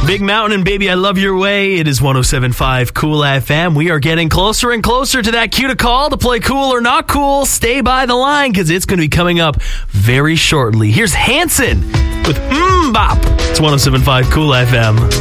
Big Mountain and Baby I Love Your Way. It is 107.5 Cool FM. We are getting closer and closer to that cue to call to play Cool or Not Cool. Stay by the line because it's going to be coming up very shortly. Here's Hanson with Bop. It's 107.5 Cool FM.